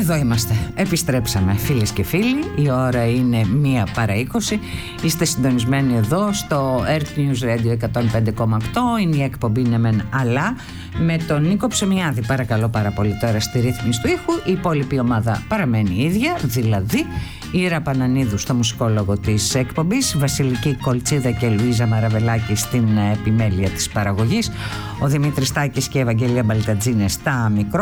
Εδώ είμαστε, επιστρέψαμε φίλες και φίλοι. Η ώρα είναι 1 παρά 20. Είστε συντονισμένοι εδώ στο Earth News Radio 105,8. Είναι η εκπομπή «Ναι μεν αλλά» με τον Νίκο Ψωμιάδη. Παρακαλώ πάρα πολύ τώρα στη ρύθμιση του ήχου. Η υπόλοιπη ομάδα παραμένει η ίδια, δηλαδή η Ήρα Πανανίδου στο μουσικόλογο της εκπομπής, Βασιλική Κολτσίδα και Λουίζα Μαραβελάκη στην επιμέλεια της παραγωγής, ο Δημήτρης Τάκης και η Ευαγγελία Μπαλτατζίνε στα μικρόφωνα.